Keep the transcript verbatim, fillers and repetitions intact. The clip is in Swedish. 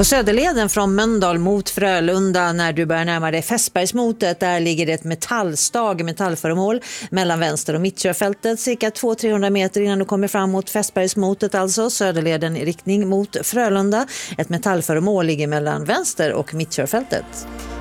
På Söderleden från Mölndal mot Frölunda, när du börjar närma dig Fässbergsmotet, där ligger det ett metallstag, metallföremål mellan vänster- och mittkörfältet, cirka två till trehundra meter innan du kommer fram mot Fässbergsmotet, alltså Söderleden i riktning mot Frölunda. Ett metallföremål ligger mellan vänster- och mittkörfältet.